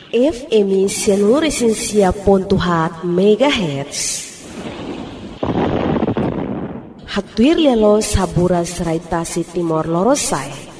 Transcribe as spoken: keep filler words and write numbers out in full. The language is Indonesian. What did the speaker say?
F M Seluruh Pontuhat Megahertz. Hatuir lelo sabura serai tasi Timor Lorosai.